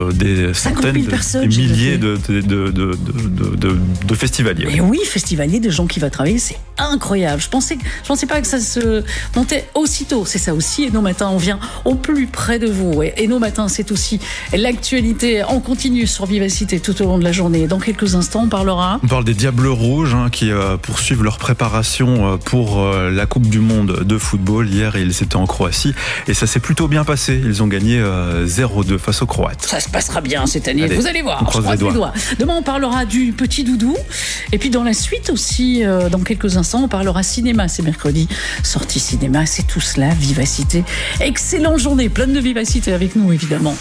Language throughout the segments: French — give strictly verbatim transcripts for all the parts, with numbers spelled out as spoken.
Des centaines, des milliers de, de, de, de, de, de, de festivaliers. Et oui, festivaliers, des gens qui vont travailler, c'est incroyable. Je pensais, je pensais pas que ça se montait aussitôt. C'est ça aussi, Hainaut Matin, on vient au plus près de vous. Et Hainaut Matin, c'est aussi l'actualité en continu sur Vivacité tout au long de la journée. Dans quelques instants, on parlera... On parle des Diables Rouges hein, qui euh, poursuivent leur préparation pour euh, la Coupe du Monde de football. Hier, ils étaient en Croatie et ça s'est plutôt bien passé. Ils ont gagné euh, zéro deux face aux Croates. Ça se passera bien cette année, allez, vous allez voir, on croise, je croise les, doigts. les doigts. Demain on parlera du petit doudou et puis dans la suite aussi, euh, dans quelques instants on parlera cinéma, c'est mercredi, sortie cinéma, c'est tout cela, Vivacité. Excellente journée, pleine de vivacité avec nous évidemment.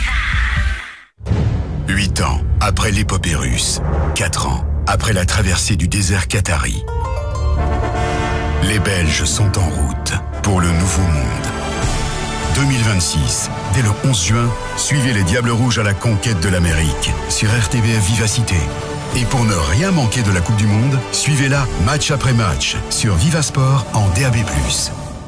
Huit ans après l'épopée russe, quatre ans après la traversée du désert qatari, les Belges sont en route pour le nouveau monde. deux mille vingt-six, dès le onze juin, suivez les Diables Rouges à la conquête de l'Amérique sur R T B F Vivacité. Et pour ne rien manquer de la Coupe du Monde, suivez-la match après match sur Vivasport en D A B plus.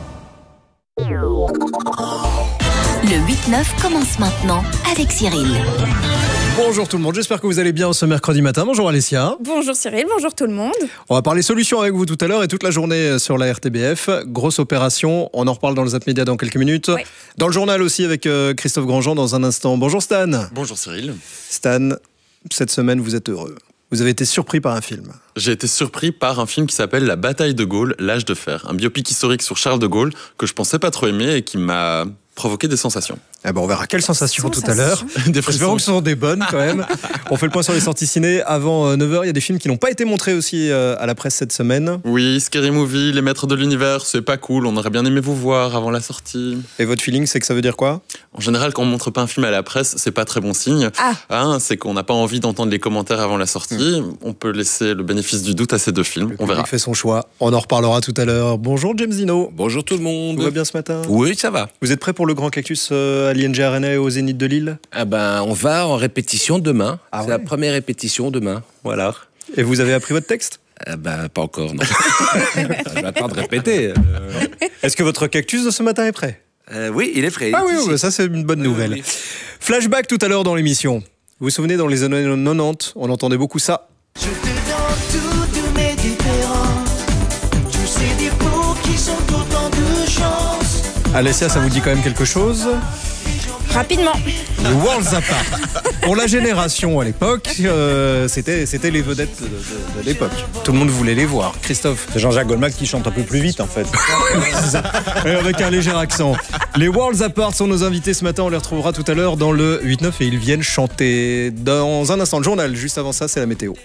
Le huit neuf commence maintenant avec Cyril. Bonjour tout le monde, j'espère que vous allez bien ce mercredi matin. Bonjour Alessia. Bonjour Cyril, bonjour tout le monde. On va parler solutions avec vous tout à l'heure et toute la journée sur la R T B F. Grosse opération, on en reparle dans le Zap Média dans quelques minutes. Oui. Dans le journal aussi avec Christophe Grandjean dans un instant. Bonjour Stan. Bonjour Cyril. Stan, cette semaine vous êtes heureux. Vous avez été surpris par un film. J'ai été surpris par un film qui s'appelle La bataille de Gaulle, l'âge de fer. Un biopic historique sur Charles de Gaulle que je pensais pas trop aimer et qui m'a provoqué des sensations. Eh ben on verra quelles sensations, sensations. tout à l'heure. Des frissons. Espérons que ce sont des bonnes quand même. On fait le point sur les sorties ciné. Avant neuf heures, il y a des films qui n'ont pas été montrés aussi à la presse cette semaine. Oui, Scary Movie, Les Maîtres de l'Univers, c'est pas cool. On aurait bien aimé vous voir avant la sortie. Et votre feeling, c'est que ça veut dire quoi ? En général, quand on montre pas un film à la presse, c'est pas très bon signe. Ah. Hein, c'est qu'on n'a pas envie d'entendre les commentaires avant la sortie. Mmh. On peut laisser le bénéfice du doute à ces deux films. Le on verra. fait son choix. On en reparlera tout à l'heure. Bonjour James Dino. Bonjour tout le monde. Tout va bien ce matin ? Oui, ça va. Vous êtes prêt pour le Grand Cactus à l'I N G Arena et au Zénith de Lille ? Ah ben, on va en répétition demain. Ah c'est ouais. la première répétition demain. Voilà. Et vous avez appris votre texte ? Ah ben, pas encore, non. Je vais attendre de répéter. Euh... Est-ce que votre cactus de ce matin est prêt ? euh, Oui, il est prêt. Ah oui, oui, ça c'est une bonne nouvelle. Euh, oui. Flashback tout à l'heure dans l'émission. Vous vous souvenez, dans les années quatre-vingt-dix, on entendait beaucoup ça. Je te donne toutes mes différences. Tous ces défauts qui sont autant de chance. Alessia, ça vous dit quand même quelque chose ? Rapidement. Le Worlds Apart. Pour la génération à l'époque, euh, c'était, c'était les vedettes de, de, de l'époque. Tout le monde voulait les voir. Christophe. C'est Jean-Jacques Goldman qui chante un peu plus vite en fait. C'est ça. Et avec un léger accent. Les Worlds Apart sont nos invités ce matin. On les retrouvera tout à l'heure dans le huit neuf et ils viennent chanter. Dans un instant, le journal. Juste avant ça, c'est la météo.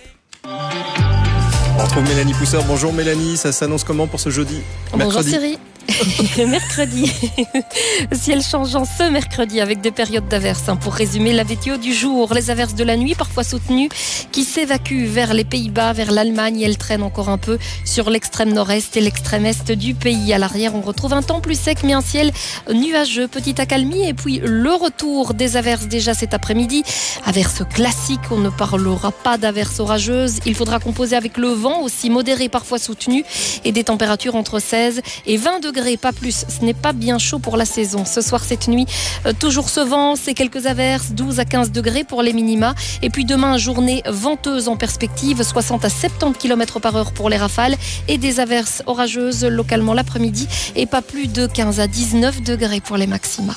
On retrouve Mélanie Pousseur. Bonjour Mélanie, ça s'annonce comment pour ce jeudi ? Bonjour mercredi. Cyril. Mercredi. Ciel changeant ce mercredi avec des périodes d'averses. Pour résumer la météo du jour, les averses de la nuit parfois soutenues qui s'évacuent vers les Pays-Bas, vers l'Allemagne. Elles traînent encore un peu sur l'extrême nord-est et l'extrême est du pays. À l'arrière, on retrouve un temps plus sec mais un ciel nuageux, petite accalmie. Et puis le retour des averses déjà cet après-midi. Averses classiques, on ne parlera pas d'averses orageuses. Il faudra composer avec le vent aussi modéré, parfois soutenu, et des températures entre seize et vingt degrés. Pas plus, ce n'est pas bien chaud pour la saison. Ce soir, cette nuit, euh, toujours ce vent, c'est quelques averses, douze à quinze degrés pour les minima. Et puis demain, journée venteuse en perspective, soixante à soixante-dix kilomètres par heure pour les rafales et des averses orageuses localement l'après-midi et pas plus de quinze à dix-neuf degrés pour les maxima.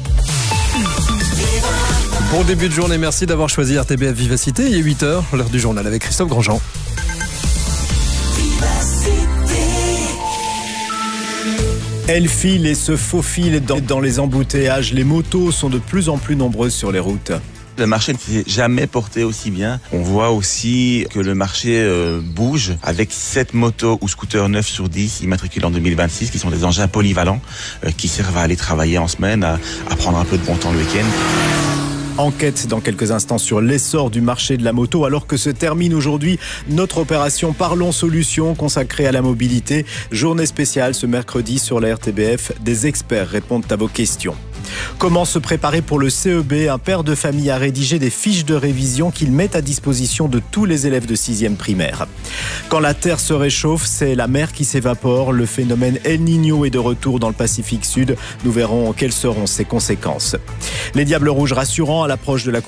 Bon début de journée, merci d'avoir choisi R T B F Vivacité. Il est huit heures, l'heure du journal avec Christophe Grandjean. Elle file et se faufile dans, dans les embouteillages. Les motos sont de plus en plus nombreuses sur les routes. Le marché ne s'est jamais porté aussi bien. On voit aussi que le marché euh, bouge avec sept motos ou scooters neuf sur dix immatriculés en deux mille vingt-six qui sont des engins polyvalents euh, qui servent à aller travailler en semaine, à, à prendre un peu de bon temps le week-end. Enquête dans quelques instants sur l'essor du marché de la moto alors que se termine aujourd'hui notre opération Parlons Solutions consacrée à la mobilité. Journée spéciale ce mercredi sur la R T B F. Des experts répondent à vos questions. Comment se préparer pour le C E B? Un père de famille a rédigé des fiches de révision qu'il met à disposition de tous les élèves de sixième primaire. Quand la Terre se réchauffe, c'est la mer qui s'évapore. Le phénomène El Niño est de retour dans le Pacifique Sud. Nous verrons quelles seront ses conséquences. Les Diables Rouges rassurants à l'approche de la